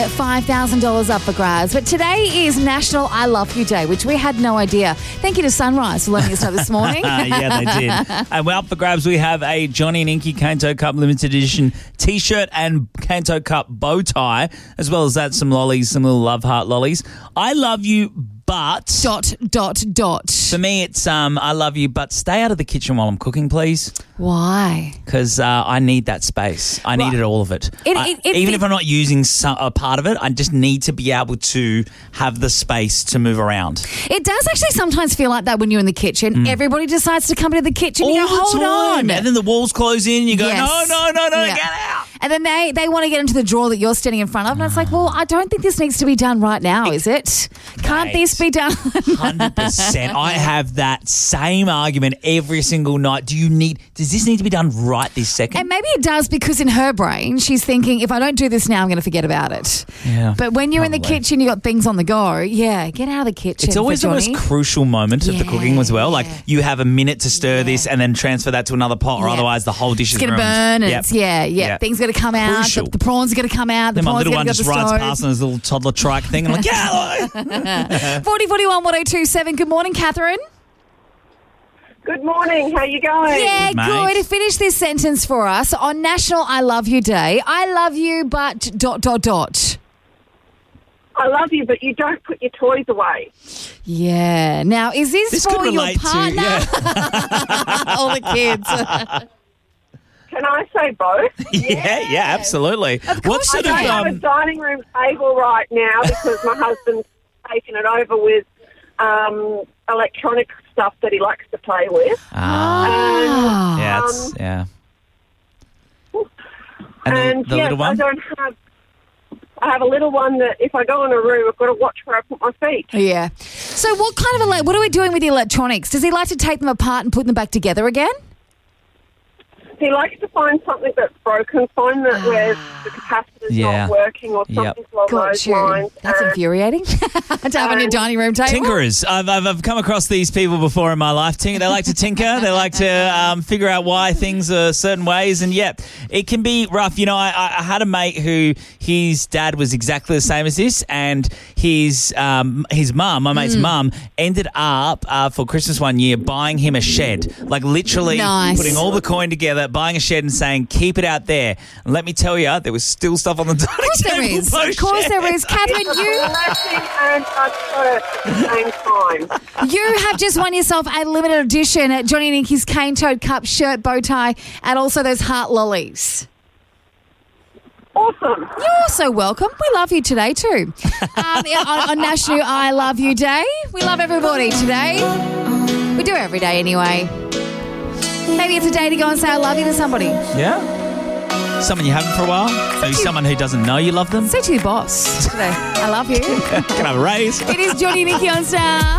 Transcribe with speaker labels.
Speaker 1: $5,000 up for grabs. But today is National I Love You Day, which we had no idea. Thank you to Sunrise for letting us know this morning.
Speaker 2: Yeah, they did. And well, up for grabs, we have a Johnny and Inky Kanto Cup limited edition T-shirt and Kanto Cup bow tie, as well as that, some lollies, some little love heart lollies. I love you, but... ... For me, it's I love you, but stay out of the kitchen while I'm cooking, please.
Speaker 1: Why?
Speaker 2: Because I need that space. I needed all of it. Even if I'm not using a part of it, I just need to be able to have the space to move around.
Speaker 1: It does actually sometimes feel like that when you're in the kitchen. Everybody decides to come into the kitchen.
Speaker 2: All
Speaker 1: you go,
Speaker 2: the
Speaker 1: hold
Speaker 2: time.
Speaker 1: on.
Speaker 2: And then the walls close in. You go,
Speaker 1: Yes.
Speaker 2: no,
Speaker 1: Yeah.
Speaker 2: get out.
Speaker 1: And then they want to get into the drawer that you're standing in front of. And it's like, well, I don't think this needs to be done right now, is it? Can't this be done?
Speaker 2: 100%. I have that same argument every single night. Does this need to be done right this second?
Speaker 1: And maybe it does because in her brain, she's thinking, if I don't do this now, I'm going to forget about it.
Speaker 2: Yeah,
Speaker 1: but when you're in the kitchen, you got things on the go. Yeah, get out of the kitchen.
Speaker 2: It's always the most crucial moment of the cooking as well. Like you have a minute to stir this and then transfer that to another pot or otherwise the whole dish is ruined.
Speaker 1: It's going to burn. And things got to come out. The prawns are going to come out.
Speaker 2: Then my little one just rides past on his little toddler trike thing and I'm like, yeah.
Speaker 1: 4041 1027. Good morning, Catherine.
Speaker 3: Good morning. How you going?
Speaker 1: Yeah,
Speaker 2: Mate.
Speaker 1: good. Finish this sentence for us. On National I Love You Day, I love you, but ...
Speaker 3: I love you, but you don't put your toys away.
Speaker 1: Yeah. Now, is this
Speaker 2: could
Speaker 1: for your
Speaker 2: relate
Speaker 1: partner? All the kids.
Speaker 3: Can I say both?
Speaker 2: Yeah, absolutely. What sort
Speaker 3: I have a dining room table right now because my husband's taken it over with electronic stuff that he likes to play with.
Speaker 2: And the little one?
Speaker 3: I have a little one that if I go in a room, I've got to watch where I put my feet.
Speaker 1: Yeah. So what kind of what are we doing with the electronics? Does he like to take them apart and put them back together again?
Speaker 3: He likes to find something that's broken, find that where the capacitor's not working or something along those lines.
Speaker 1: That's infuriating to have on your dining room table.
Speaker 2: Tinkerers. I've come across these people before in my life. They like to tinker. They like to figure out why things are certain ways. And, it can be rough. You know, I had a mate who his dad was exactly the same as this and his mum, my mate's mum, ended up for Christmas one year buying him a shed. Like literally putting all the coin together, buying a shed and saying, keep it out there. And let me tell you, there was still stuff on the dining table.
Speaker 1: Of course there is. Catherine,
Speaker 3: blessing and a curse at the same time.
Speaker 1: You have just won yourself a limited edition at Johnny and Inky's Cane Toad Cup shirt, bow tie, and also those heart lollies.
Speaker 3: Awesome.
Speaker 1: You're so welcome. We love you today too. On National I Love You Day, we love everybody today. We do every day anyway. Maybe it's a day to go and say I love you to somebody.
Speaker 2: Yeah. Someone you haven't for a while. Maybe someone who doesn't know you love them.
Speaker 1: Say to your boss today, I love you.
Speaker 2: Can I have a raise?
Speaker 1: It is Johnny and Inky on Star.